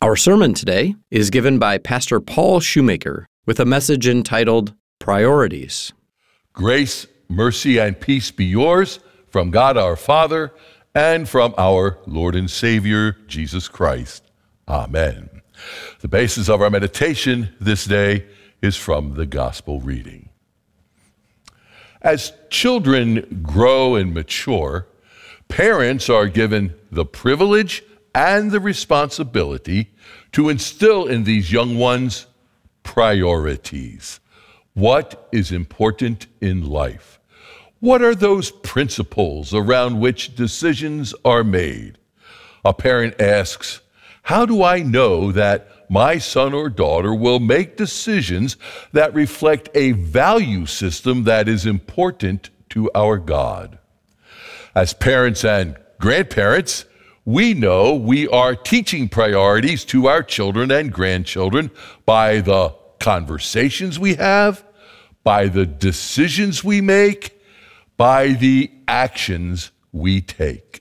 Our sermon today is given by Pastor Paul Shoemaker with a message entitled Priorities. Grace, mercy, and peace be yours from God our Father and from our Lord and Savior, Jesus Christ. Amen. The basis of our meditation this day is from the Gospel reading. As children grow and mature, parents are given the privilege and the responsibility to instill in these young ones priorities. What is important in life? What are those principles around which decisions are made? A parent asks, how do I know that my son or daughter will make decisions that reflect a value system that is important to our God? As parents and grandparents, we know we are teaching priorities to our children and grandchildren by the conversations we have, by the decisions we make, by the actions we take.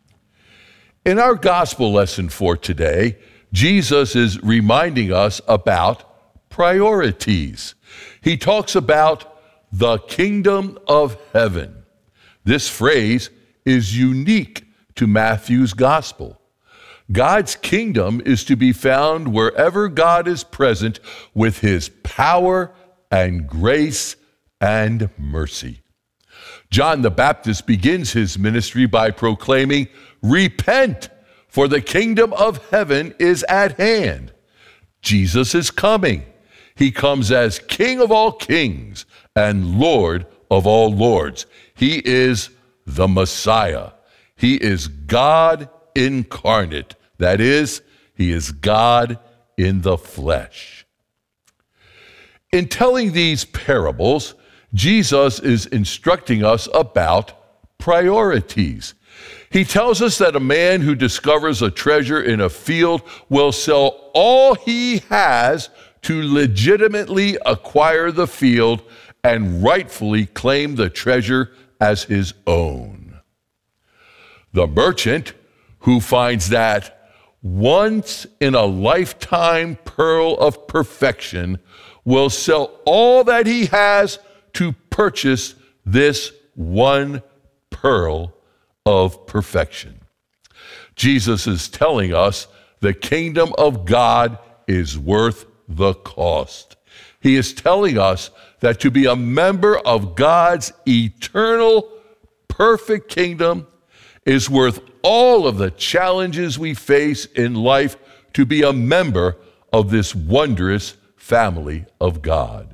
In our gospel lesson for today, Jesus is reminding us about priorities. He talks about the kingdom of heaven. This phrase is unique to Matthew's gospel. God's kingdom is to be found wherever God is present with his power and grace and mercy. John the Baptist begins his ministry by proclaiming, "Repent, for the kingdom of heaven is at hand." Jesus is coming. He comes as King of all kings and Lord of all lords. He is the Messiah. He is God incarnate. That is, he is God in the flesh. In telling these parables, Jesus is instructing us about priorities. He tells us that a man who discovers a treasure in a field will sell all he has to legitimately acquire the field and rightfully claim the treasure as his own. The merchant who finds that once in a lifetime pearl of perfection will sell all that he has to purchase this one pearl of perfection. Jesus is telling us the kingdom of God is worth the cost. He is telling us that to be a member of God's eternal, perfect kingdom is worth all of the challenges we face in life to be a member of this wondrous family of God.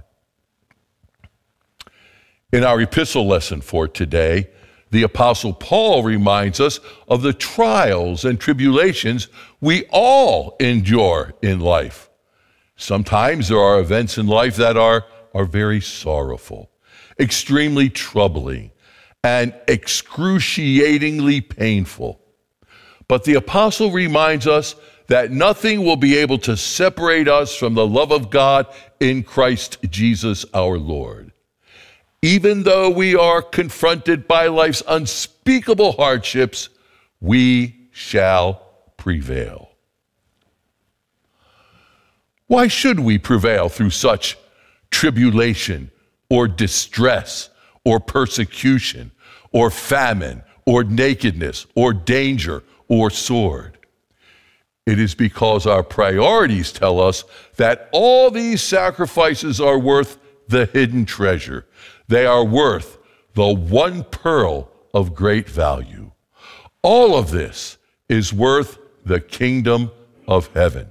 In our epistle lesson for today, the Apostle Paul reminds us of the trials and tribulations we all endure in life. Sometimes there are events in life that are very sorrowful, extremely troubling, and excruciatingly painful. But the apostle reminds us that nothing will be able to separate us from the love of God in Christ Jesus our Lord. Even though we are confronted by life's unspeakable hardships, we shall prevail. Why should we prevail through such tribulation or distress or persecution or famine or nakedness or danger or sword? It is because our priorities tell us that all these sacrifices are worth the hidden treasure. They are worth the one pearl of great value. All of this is worth the kingdom of heaven.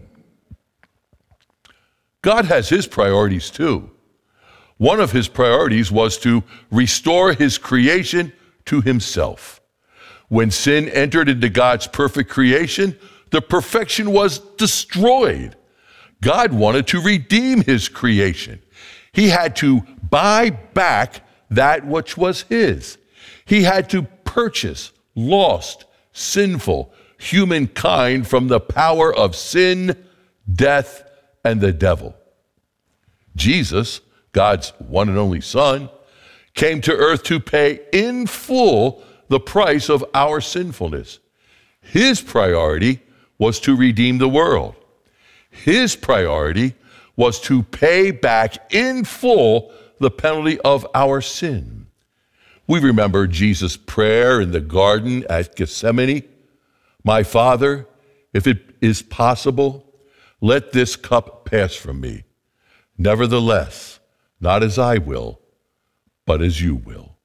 God has his priorities too. One of his priorities was to restore his creation to himself. When sin entered into God's perfect creation, the perfection was destroyed. God wanted to redeem his creation. He had to buy back that which was his. He had to purchase lost, sinful humankind from the power of sin, death, and the devil. Jesus, God's one and only Son, came to earth to pay in full the price of our sinfulness. His priority was to redeem the world. His priority was to pay back in full the penalty of our sin. We remember Jesus' prayer in the garden at Gethsemane. My Father, if it is possible, let this cup pass from me. Nevertheless, not as I will, but as you will.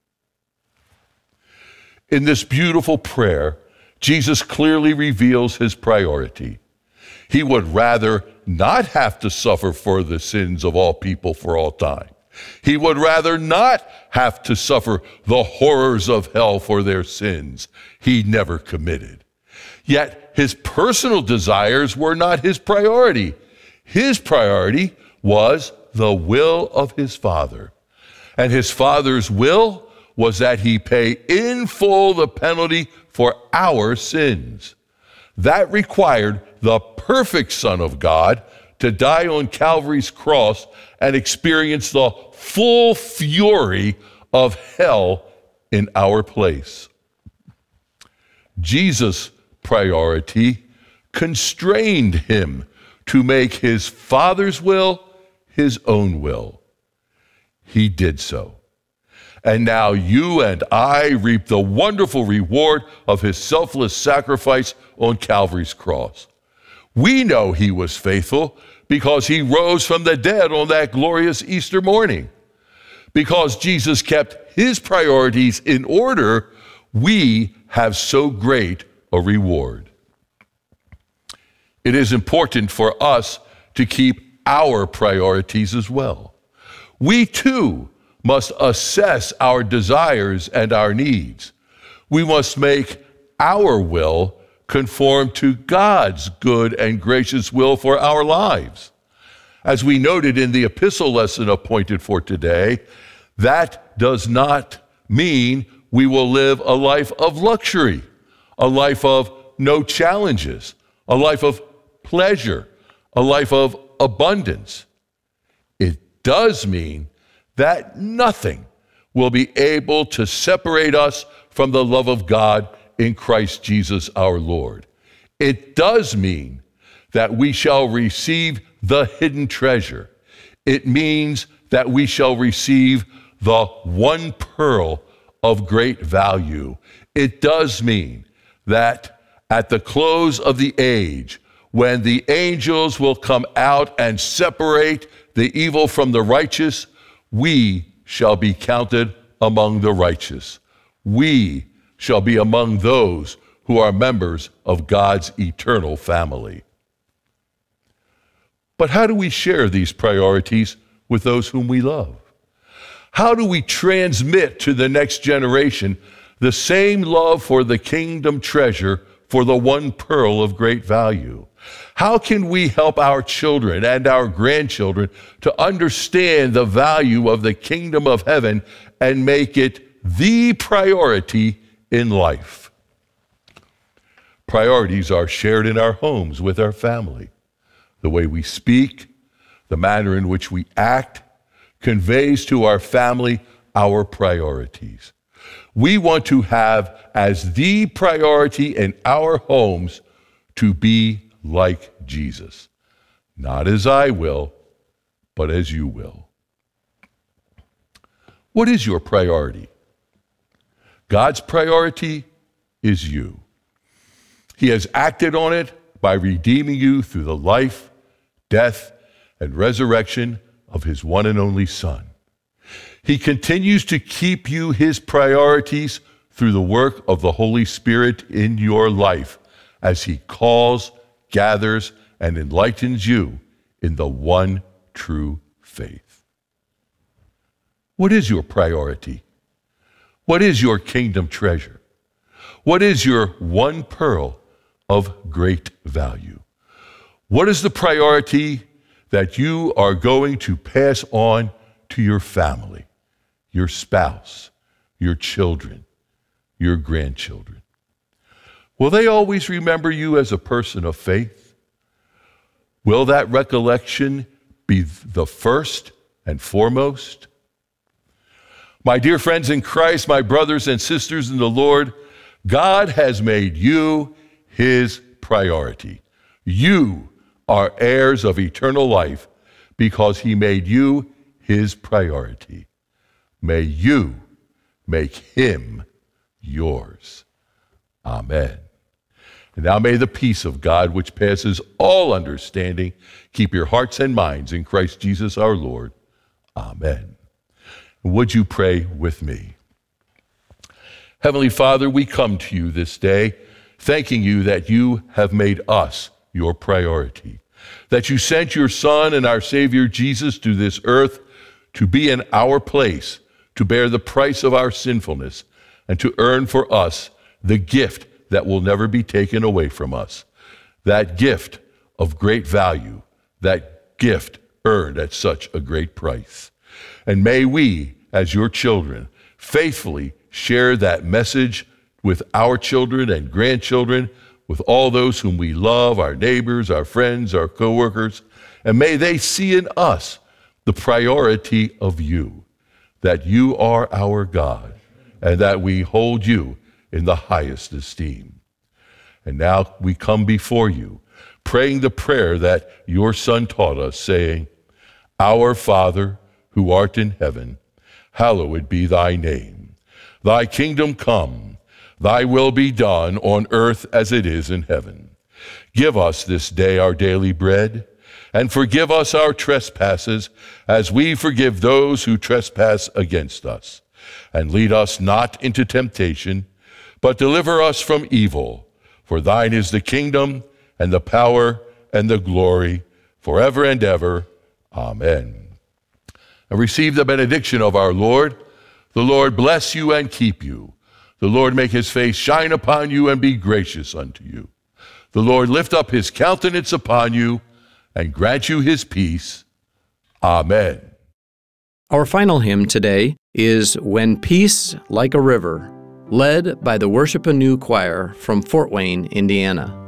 In this beautiful prayer, Jesus clearly reveals his priority. He would rather not have to suffer for the sins of all people for all time. He would rather not have to suffer the horrors of hell for their sins he never committed. Yet his personal desires were not his priority. His priority was the will of his Father. And his Father's will was that he pay in full the penalty for our sins. That required the perfect Son of God to die on Calvary's cross and experience the full fury of hell in our place. Jesus' priority constrained him to make his Father's will his own will. He did so. And now you and I reap the wonderful reward of his selfless sacrifice on Calvary's cross. We know he was faithful because he rose from the dead on that glorious Easter morning. Because Jesus kept his priorities in order, we have so great a reward. It is important for us to keep our priorities as well. We too must assess our desires and our needs. We must make our will conform to God's good and gracious will for our lives. As we noted in the epistle lesson appointed for today, that does not mean we will live a life of luxury, a life of no challenges, a life of pleasure, a life of abundance. It does mean that nothing will be able to separate us from the love of God in Christ Jesus our Lord. It does mean that we shall receive the hidden treasure. It means that we shall receive the one pearl of great value. It does mean that at the close of the age, when the angels will come out and separate the evil from the righteous, we shall be counted among the righteous. We shall be among those who are members of God's eternal family. But how do we share these priorities with those whom we love? How do we transmit to the next generation the same love for the kingdom treasure, for the one pearl of great value? How can we help our children and our grandchildren to understand the value of the kingdom of heaven and make it the priority in life? Priorities are shared in our homes with our family. The way we speak, the manner in which we act, conveys to our family our priorities. We want to have as the priority in our homes to be like Jesus. Not as I will, but as you will. What is your priority? God's priority is you. He has acted on it by redeeming you through the life, death, and resurrection of his one and only Son. He continues to keep you his priorities through the work of the Holy Spirit in your life as he calls, gathers, and enlightens you in the one true faith. What is your priority? What is your kingdom treasure? What is your one pearl of great value? What is the priority that you are going to pass on to your family, your spouse, your children, your grandchildren? Will they always remember you as a person of faith? Will that recollection be the first and foremost? My dear friends in Christ, my brothers and sisters in the Lord, God has made you his priority. You are heirs of eternal life because he made you his priority. May you make him yours. Amen. And now may the peace of God, which passes all understanding, keep your hearts and minds in Christ Jesus our Lord. Amen. Would you pray with me? Heavenly Father, we come to you this day, thanking you that you have made us your priority, that you sent your Son and our Savior Jesus to this earth to be in our place, to bear the price of our sinfulness, and to earn for us the gift that will never be taken away from us, that gift of great value, that gift earned at such a great price. And may we, as your children, faithfully share that message with our children and grandchildren, with all those whom we love, our neighbors, our friends, our coworkers, and may they see in us the priority of you, that you are our God, and that we hold you in the highest esteem. And now we come before you, praying the prayer that your Son taught us, saying, Our Father, who art in heaven, hallowed be thy name. Thy kingdom come, thy will be done on earth as it is in heaven. Give us this day our daily bread, and forgive us our trespasses as we forgive those who trespass against us. And lead us not into temptation, but deliver us from evil. For thine is the kingdom, and the power, and the glory, forever and ever. Amen. And receive the benediction of our Lord. The Lord bless you and keep you. The Lord make his face shine upon you and be gracious unto you. The Lord lift up his countenance upon you and grant you his peace. Amen. Our final hymn today is When Peace Like a River, led by the Worship Anew Choir from Fort Wayne, Indiana.